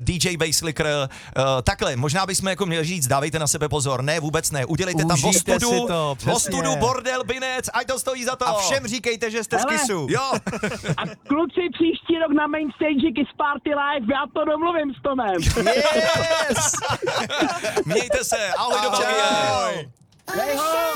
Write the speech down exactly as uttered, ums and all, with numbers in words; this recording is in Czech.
D J Basslicker. Uh, takhle, možná bychom jako měli říct, dávejte na sebe pozor. Ne, vůbec ne. Udělejte tam Užijte vostudu, si to, přesně. vostudu, bordel, binec, ať to stojí za to. A všem říkejte, že jste z Hele. Kissu. Jo. A kluci příští rok na main stage Kiss Party Live, já to domluvím s Tomem. Yes! Mějte se, ahoj do Ahoj. Belgie. Hej ho!